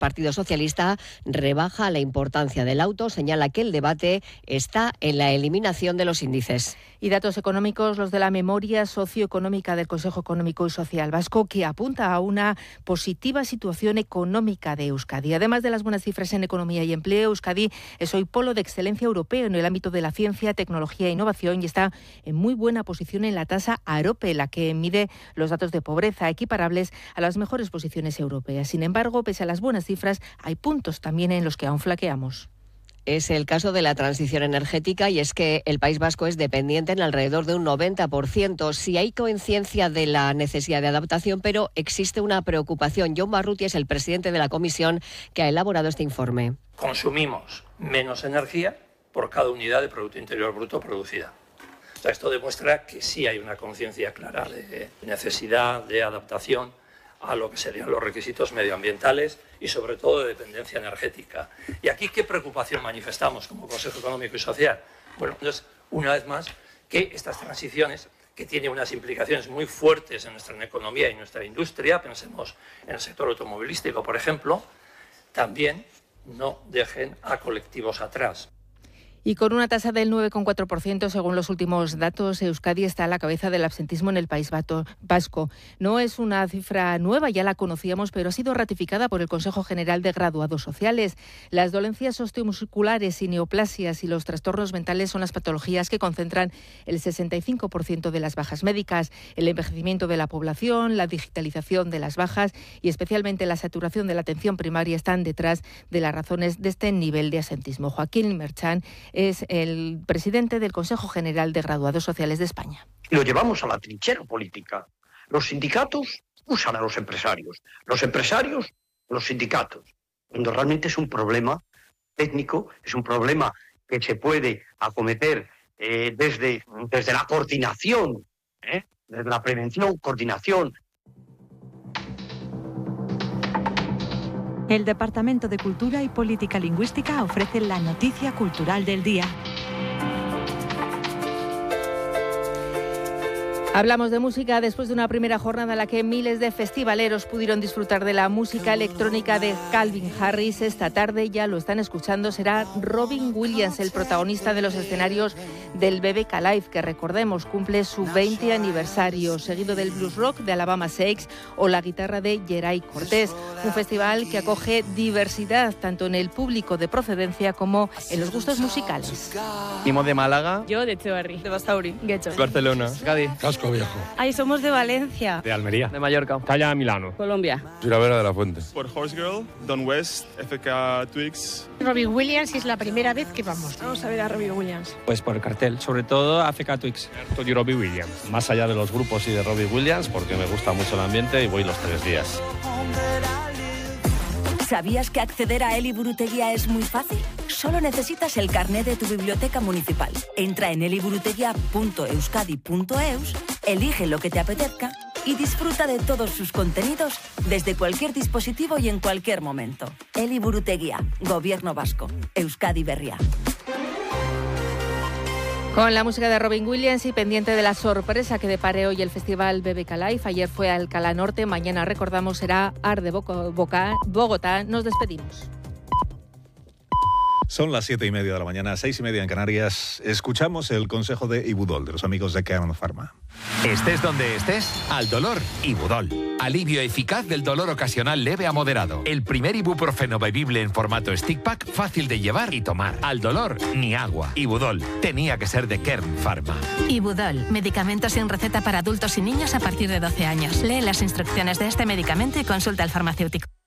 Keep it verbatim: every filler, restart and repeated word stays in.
Partido Socialista rebaja la importancia del auto, señala que el debate está en la eliminación de los índices. Y datos económicos, los de la memoria socioeconómica del Consejo Económico y Social Vasco, que apunta a una positiva situación económica de Euskadi. Además de las buenas cifras en economía y empleo, Euskadi es hoy polo de excelencia europeo en el ámbito de la ciencia, tecnología e innovación y está en muy buena posición en la tasa AROPE, la que mide los datos de pobreza equiparables a las mejores posiciones europeas. Sin embargo, pese a las buenas cifras, hay puntos también en los que aún flaqueamos. Es el caso de la transición energética y es que el País Vasco es dependiente en alrededor de un noventa por ciento. Sí hay conciencia de la necesidad de adaptación, pero existe una preocupación. Jon Barruti es el presidente de la comisión que ha elaborado este informe. Consumimos menos energía por cada unidad de Producto Interior Bruto producida. O sea, esto demuestra que sí hay una conciencia clara de necesidad de adaptación a lo que serían los requisitos medioambientales y sobre todo de dependencia energética. ¿Y aquí qué preocupación manifestamos como Consejo Económico y Social? Bueno, entonces, una vez más, que estas transiciones, que tienen unas implicaciones muy fuertes en nuestra economía y nuestra industria, pensemos en el sector automovilístico, por ejemplo, también no dejen a colectivos atrás. Y con una tasa del nueve coma cuatro por ciento, según los últimos datos, Euskadi está a la cabeza del absentismo en el País Vasco. No es una cifra nueva, ya la conocíamos, pero ha sido ratificada por el Consejo General de Graduados Sociales. Las dolencias osteomusculares y neoplasias y los trastornos mentales son las patologías que concentran el sesenta y cinco por ciento de las bajas médicas. El envejecimiento de la población, la digitalización de las bajas y especialmente la saturación de la atención primaria están detrás de las razones de este nivel de absentismo. Joaquín Merchán es el presidente del Consejo General de Graduados Sociales de España. Lo llevamos a la trinchera política. Los sindicatos usan a los empresarios, los empresarios los sindicatos, cuando realmente es un problema técnico, es un problema que se puede acometer eh, desde, desde la coordinación, ¿eh? desde la prevención, coordinación. El Departamento de Cultura y Política Lingüística ofrece la noticia cultural del día. Hablamos de música después de una primera jornada en la que miles de festivaleros pudieron disfrutar de la música electrónica de Calvin Harris. Esta tarde, ya lo están escuchando, será Robin Williams, el protagonista de los escenarios del B B K Live, que recordemos cumple su veinte aniversario, seguido del blues rock de Alabama Shakes o la guitarra de Geray Cortés. Un festival que acoge diversidad tanto en el público de procedencia como en los gustos musicales. Timo de Málaga. Yo de Echevarri. De Basauri. Guecho. Barcelona. Cádiz. Casco Viejo. Ahí somos de Valencia. De Almería. De Mallorca. Calla, Milano. Colombia. Giravera de la Fuente. Por Horse Girl, Don West, F K Twigs. Robin Williams, es la primera vez que vamos. Vamos a ver a Robin Williams. Pues por el cartel, sobre todo F K Twigs. Soy Robin Williams. Más allá de los grupos y de Robin Williams, porque me gusta mucho el ambiente y voy los tres días. ¿Sabías que acceder a Eliburutegia es muy fácil? Solo necesitas el carné de tu biblioteca municipal. Entra en eliburutegia punto euskadi punto eus, elige lo que te apetezca y disfruta de todos sus contenidos desde cualquier dispositivo y en cualquier momento. Eliburutegia, Gobierno Vasco, Euskadi Berria. Con la música de Robin Williams y pendiente de la sorpresa que depare hoy el festival B B K Live. Ayer fue a Alcalá Norte, mañana recordamos será Art de Bogotá. Nos despedimos. Son las siete y media de la mañana, seis y media en Canarias. Escuchamos el consejo de Ibudol, de los amigos de Kern Pharma. Estés donde estés, al dolor, Ibudol. Alivio eficaz del dolor ocasional leve a moderado. El primer ibuprofeno bebible en formato stick pack, fácil de llevar y tomar. Al dolor, ni agua. Ibudol, tenía que ser de Kern Pharma. Ibudol, medicamento sin receta para adultos y niños a partir de doce años. Lee las instrucciones de este medicamento y consulta al farmacéutico.